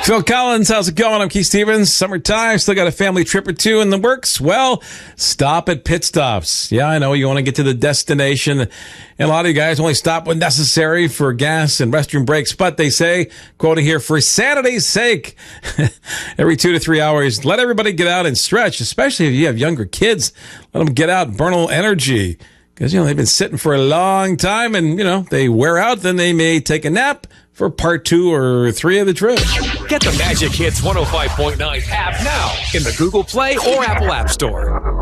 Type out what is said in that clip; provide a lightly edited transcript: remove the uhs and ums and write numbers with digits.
Phil Collins, how's it going? I'm Keith Stevens. Summertime, still got a family trip or two in the works. Well, stop at pit stops. Yeah, I know you want to get to the destination. And a lot of you guys only stop when necessary for gas and restroom breaks. But they say, quoting here, for sanity's sake, every 2 to 3 hours, let everybody get out and stretch, especially if you have younger kids. Let them get out and burn a little energy. Because, they've been sitting for a long time and, they wear out. Then they may take a nap for part 2 or 3 of the trip. Get the Magic Hits 105.9 app now in the Google Play or Apple App Store.